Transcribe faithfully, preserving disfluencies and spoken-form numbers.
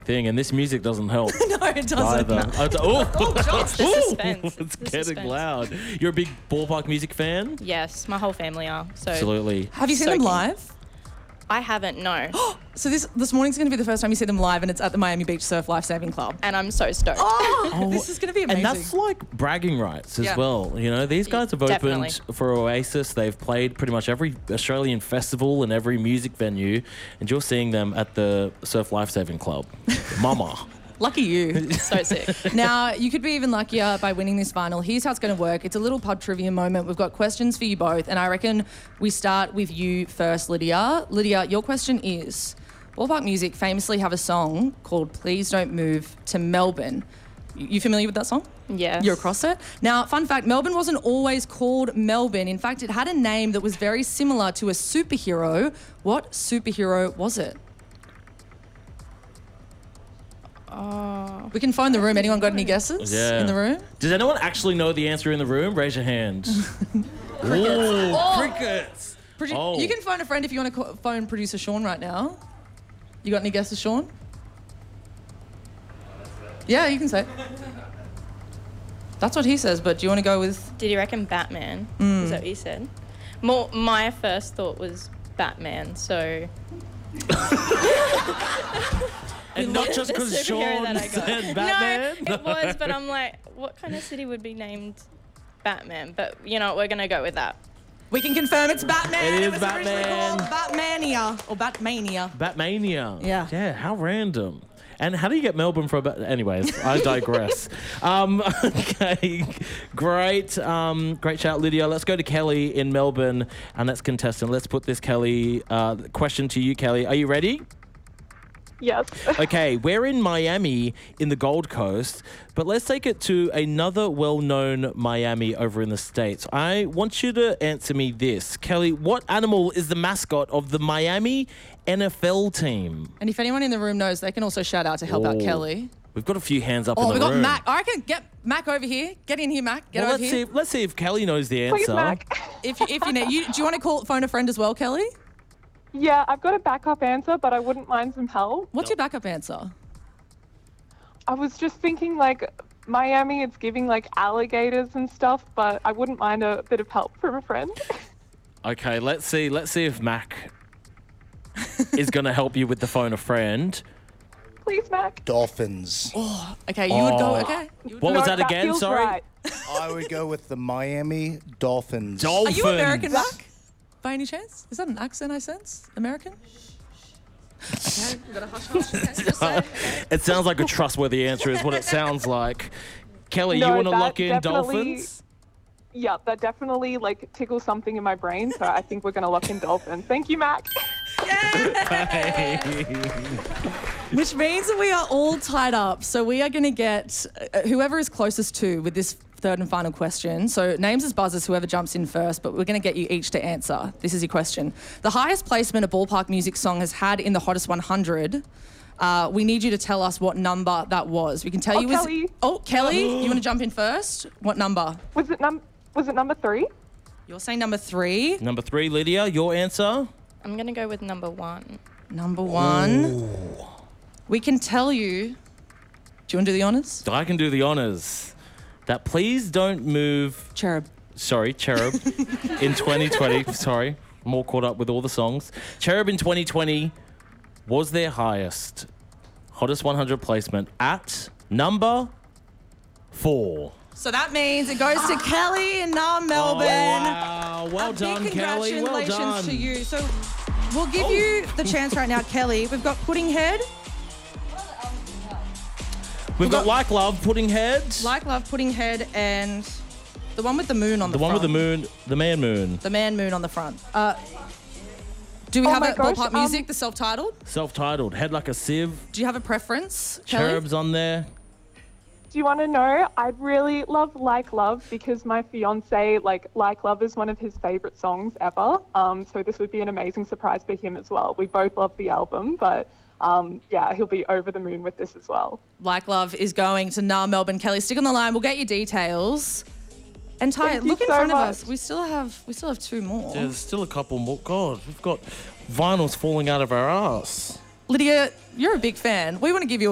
thing, and this music doesn't help. No, it doesn't. Either. I d- oh, Oh, gosh. The suspense. it's The getting suspense. loud. You're a big ballpark music fan? Yes, my whole family are. So Absolutely. Have you seen So them keen. live? I haven't, no. So this this morning's going to be the first time you see them live, and it's at the Miami Beach Surf Life Saving Club. And I'm so stoked. Oh, this is going to be amazing. And that's like bragging rights as Yeah. well. You know, these guys have opened Definitely. for Oasis. They've played pretty much every Australian festival and every music venue, and you're seeing them at the Surf Life Saving Club. Mama. Lucky you. So sick. Now, you could be even luckier by winning this vinyl. Here's how it's going to work. It's a little pub trivia moment. We've got questions for you both, and I reckon we start with you first, Lydia. Lydia, your question is, Ballpark Music famously have a song called Please Don't Move to Melbourne. You you familiar with that song? Yes. You're across it. Now, fun fact, Melbourne wasn't always called Melbourne. In fact, it had a name that was very similar to a superhero. What superhero was it? Oh. We can phone the room. Anyone got any guesses Yeah. in the room? Does anyone actually know the answer in the room? Raise your hand. Ooh, crickets. Produ- Oh. You can phone a friend if you want to call- phone producer Sean right now. You got any guesses, Sean? Yeah, you can say it. That's what he says, but do you want to go with... Did you reckon Batman? Mm. Is that what you said? More, my first thought was Batman, so... And not just The because superhero Sean that I got. said Batman. No, it was, but I'm like, what kind of city would be named Batman? But, you know, we're going to go with that. We can confirm it's Batman. It is was originally Batman. called Batmania or Batmania. Batmania. Yeah. Yeah, how random. And how do you get Melbourne for a bat? Anyways, I digress. um, okay, great. Um, great shout, Lydia. Let's go to Kelly in Melbourne, our next contestant. Let's put this, Kelly, uh, question to you, Kelly. Are you ready? Yes. Okay, we're in Miami in the Gold Coast, but let's take it to another well-known Miami over in the States. I want you to answer me this. Kelly, what animal is the mascot of the Miami N F L team? And if anyone in the room knows, they can also shout out to help out Oh. Kelly. We've got a few hands up Oh, in the we got room. Mac. I reckon get Mac over here. Get in here, Mac. Get Well, over let's here. see. If, let's see if Kelly knows the Please, answer. Mac. If, if you know, you, do you want to call phone a friend as well, Kelly? Yeah, I've got a backup answer, but I wouldn't mind some help. What's your backup answer? I was just thinking, like, Miami, it's giving, like, alligators and stuff, but I wouldn't mind a bit of help from a friend. Okay, let's see. Let's see if Mac is going to help you with the phone a friend. Please, Mac. Dolphins. Okay, you would go. Oh. Okay. You would What No, was that again? feels Sorry. right. I would go with the Miami Dolphins. Are Dolphins. you American, Mac? By any chance? Is that an accent I sense? American? Okay, we got a hush hush. Okay, just say. It sounds like a trustworthy answer is what it sounds like. Kelly, No, you want to that lock in definitely- Dolphins? Yeah, that definitely, like, tickles something in my brain, so I think we're going to lock in Dolphins. Thank you, Mac. Which means that we are all tied up. So we are going to get uh, whoever is closest to with this third and final question. So names as buzzers, whoever jumps in first, but we're going to get you each to answer. This is your question. The highest placement a ballpark music song has had in the hottest one hundred. Uh, we need you to tell us what number that was. We can tell Oh, you. Kelly. Is, oh, Kelly, you want to jump in first? What number? Was it num? Was it number three? You're saying number three. Number three, Lydia, your answer? I'm going to go with number one. Number one. We can tell you. Do you want to do the honours? I can do the honors. That Please Don't Move, Cherub. sorry, Cherub, in twenty twenty. Sorry, I'm all caught up with all the songs. Cherub in twenty twenty was their highest, hottest one hundred placement at number four. So that means it goes to Kelly in Nam, Melbourne. Oh, wow. Well A done, big Kelly. Well congratulations done. to you. So we'll give you the chance right now, Kelly. We've got Pudding Head, We've got Like Love, Pudding Head. Like Love, Pudding Head, and the one with the moon on the, the one front. with the moon, the man moon. The man moon on the front. Uh, do we Oh have my a gosh, ballpark um, music, the self-titled? Self-titled, Head Like a Sieve. Do you have a preference, Kelly? Cherubs on there. Do you want to know? I'd really love Like Love because my fiance, like, Like Love is one of his favorite songs ever. Um, so this would be an amazing surprise for him as well. We both love the album, but um, yeah, he'll be over the moon with this as well. Like Love is going to Nam, Melbourne. Kelly, stick on the line. We'll get your details. And Ty, Thank you look in so front of much. us. We still have we still have two more. Yeah, there's still a couple more. God, we've got vinyls falling out of our ass. Lydia, you're a big fan. We want to give you a